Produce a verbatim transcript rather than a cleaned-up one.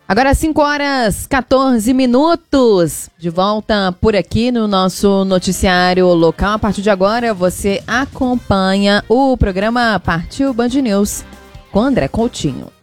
Agora cinco horas, quatorze minutos, de volta por aqui no nosso noticiário local. A partir de agora você acompanha o programa Partiu Band News com André Coutinho.